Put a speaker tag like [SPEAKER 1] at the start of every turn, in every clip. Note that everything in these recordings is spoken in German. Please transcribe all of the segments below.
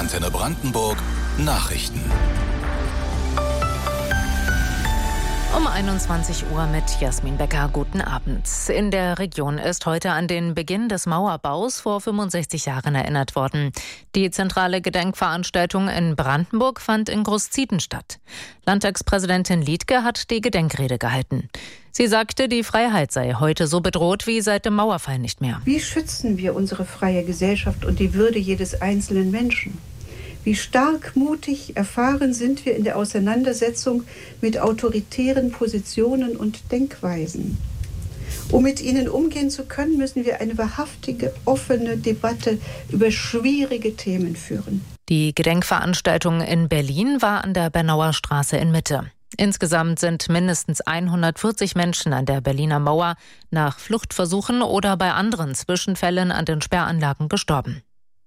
[SPEAKER 1] Antenne Brandenburg Nachrichten.
[SPEAKER 2] Um 21 Uhr mit Jasmin Becker. Guten Abend. In der Region ist heute an den Beginn des Mauerbaus vor 65 Jahren erinnert worden. Die zentrale Gedenkveranstaltung in Brandenburg fand in Großzieten statt. Landtagspräsidentin Liedtke hat die Gedenkrede gehalten. Sie sagte, die Freiheit sei heute so bedroht wie seit dem Mauerfall nicht mehr.
[SPEAKER 3] Wie schützen wir unsere freie Gesellschaft und die Würde jedes einzelnen Menschen? Wie stark, mutig, erfahren sind wir in der Auseinandersetzung mit autoritären Positionen und Denkweisen. Um mit ihnen umgehen zu können, müssen wir eine wahrhaftige, offene Debatte über schwierige Themen führen.
[SPEAKER 2] Die Gedenkveranstaltung in Berlin war an der Bernauer Straße in Mitte. Insgesamt sind mindestens 140 Menschen an der Berliner Mauer nach Fluchtversuchen oder bei anderen Zwischenfällen an den Sperranlagen gestorben.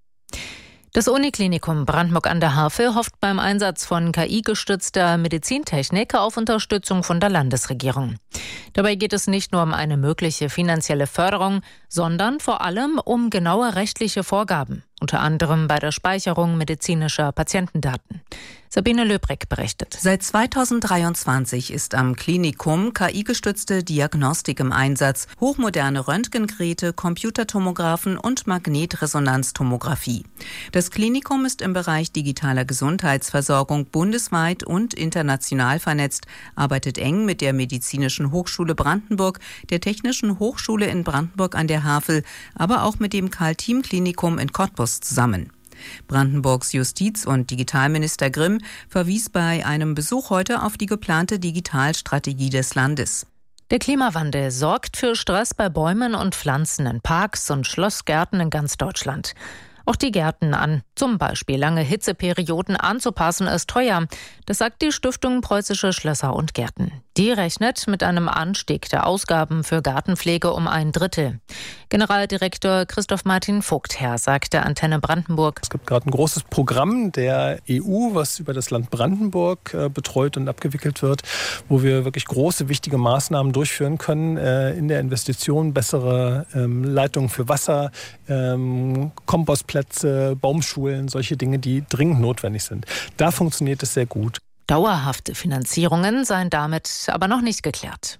[SPEAKER 2] Das Uniklinikum Brandenburg an der Havel hofft beim Einsatz von KI-gestützter Medizintechnik auf Unterstützung von der Landesregierung. Dabei geht es nicht nur um eine mögliche finanzielle Förderung, sondern vor allem um genaue rechtliche Vorgaben, unter anderem bei der Speicherung medizinischer Patientendaten. Sabine Löbreck berichtet.
[SPEAKER 4] Seit 2023 ist am Klinikum KI-gestützte Diagnostik im Einsatz, hochmoderne Röntgengeräte, Computertomographen und Magnetresonanztomographie. Das Klinikum ist im Bereich digitaler Gesundheitsversorgung bundesweit und international vernetzt, arbeitet eng mit der Medizinischen Hochschule Brandenburg, der Technischen Hochschule in Brandenburg an der Havel, aber auch mit dem Karl-Thiem-Klinikum in Cottbus zusammen. Brandenburgs Justiz- und Digitalminister Grimm verwies bei einem Besuch heute auf die geplante Digitalstrategie des Landes.
[SPEAKER 2] Der Klimawandel sorgt für Stress bei Bäumen und Pflanzen in Parks und Schlossgärten in ganz Deutschland. Auch die Gärten an zum Beispiel lange Hitzeperioden anzupassen ist teuer. Das sagt die Stiftung Preußische Schlösser und Gärten. Die rechnet mit einem Anstieg der Ausgaben für Gartenpflege um 1/3. Generaldirektor Christoph Martin Vogtherr sagte Antenne Brandenburg:
[SPEAKER 5] Es gibt gerade ein großes Programm der EU, was über das Land Brandenburg betreut und abgewickelt wird, wo wir wirklich große, wichtige Maßnahmen durchführen können in der Investition, bessere Leitungen für Wasser, Kompostplätze, Baumschulen, solche Dinge, die dringend notwendig sind. Da funktioniert es sehr gut.
[SPEAKER 2] Dauerhafte Finanzierungen seien damit aber noch nicht geklärt.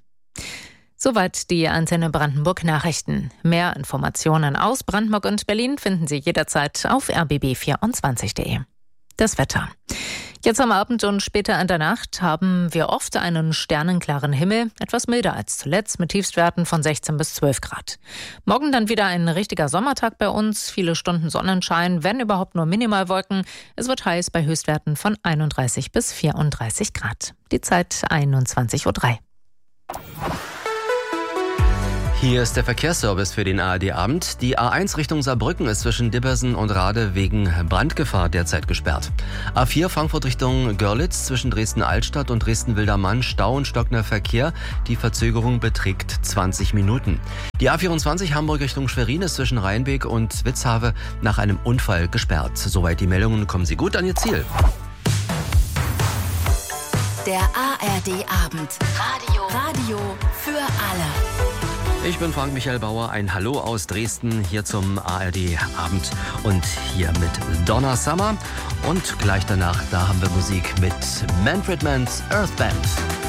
[SPEAKER 2] Soweit die Antenne Brandenburg Nachrichten. Mehr Informationen aus Brandenburg und Berlin finden Sie jederzeit auf rbb24.de. Das Wetter. Jetzt am Abend und später in der Nacht haben wir oft einen sternenklaren Himmel, etwas milder als zuletzt mit Tiefstwerten von 16 bis 12 Grad. Morgen dann wieder ein richtiger Sommertag bei uns, viele Stunden Sonnenschein, wenn überhaupt nur Minimalwolken. Es wird heiß bei Höchstwerten von 31 bis 34 Grad. Die Zeit 21:03 Uhr.
[SPEAKER 6] Hier ist der Verkehrsservice für den ARD-Abend. Die A1 Richtung Saarbrücken ist zwischen Dibbersen und Rade wegen Brandgefahr derzeit gesperrt. A4 Frankfurt Richtung Görlitz zwischen Dresden-Altstadt und Dresden-Wildermann Stau und stockender Verkehr. Die Verzögerung beträgt 20 Minuten. Die A24 Hamburg Richtung Schwerin ist zwischen Rheinbeek und Witzhave nach einem Unfall gesperrt. Soweit die Meldungen, kommen Sie gut an Ihr Ziel.
[SPEAKER 7] Der ARD-Abend. Radio für alle.
[SPEAKER 6] Ich bin Frank-Michael Bauer, ein Hallo aus Dresden hier zum ARD-Abend und hier mit Donna Summer und gleich danach, da haben wir Musik mit Manfred Mann's Earth Band.